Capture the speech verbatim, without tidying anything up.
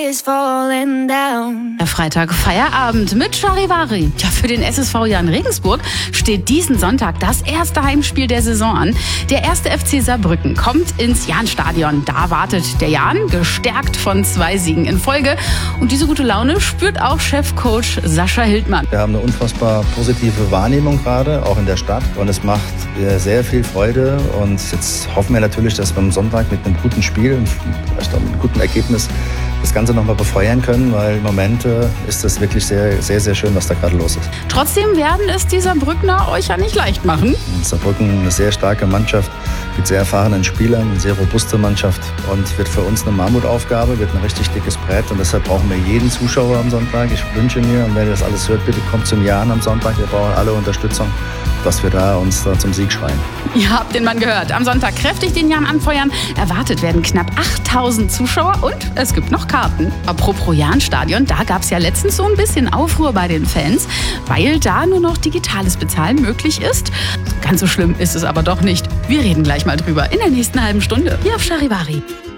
is falling down. Der Freitag Feierabend mit Charivari. Ja, für den S S V Jahn Regensburg steht diesen Sonntag das erste Heimspiel der Saison an. Der erste F C Saarbrücken kommt ins Jahnstadion. Da wartet der Jahn, gestärkt von zwei Siegen in Folge. Und diese gute Laune spürt auch Chefcoach Sascha Hildmann. Wir haben eine unfassbar positive Wahrnehmung gerade, auch in der Stadt. Und es macht sehr viel Freude. Und jetzt hoffen wir natürlich, dass wir am Sonntag mit einem guten Spiel und vielleicht auch mit einem guten Ergebnis das Ganze nochmal befeuern können, weil im Moment äh, ist es wirklich sehr, sehr, sehr schön, was da gerade los ist. Trotzdem werden es die Saarbrückner euch ja nicht leicht machen. Saarbrücken eine sehr starke Mannschaft mit sehr erfahrenen Spielern, eine sehr robuste Mannschaft und wird für uns eine Mammutaufgabe, wird ein richtig dickes Brett und deshalb brauchen wir jeden Zuschauer am Sonntag. Ich wünsche mir, und wenn ihr das alles hört, bitte kommt zum Jahn am Sonntag. Wir brauchen alle Unterstützung, dass wir da uns da zum Sieg schreien. Ihr habt den Mann gehört. Am Sonntag kräftig den Jahn anfeuern. Erwartet werden knapp achttausend Zuschauer und es gibt noch Karten. Apropos Jahnstadion, da gab es ja letztens so ein bisschen Aufruhr bei den Fans, weil da nur noch digitales Bezahlen möglich ist. Ganz so schlimm ist es aber doch nicht. Wir reden gleich mal drüber in der nächsten halben Stunde hier auf Charivari.